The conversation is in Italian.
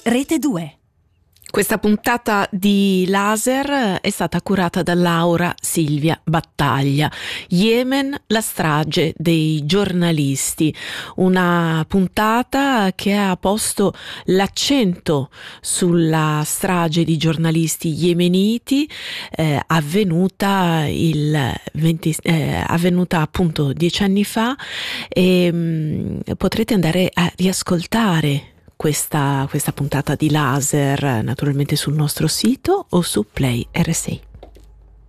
Rete 2. Questa puntata di Laser è stata curata da Laura Silvia Battaglia. Yemen, la strage dei giornalisti, una puntata che ha posto l'accento sulla strage di giornalisti yemeniti avvenuta appunto 10 anni fa, e potrete andare a riascoltare questa puntata di Laser naturalmente sul nostro sito o su Play RSA.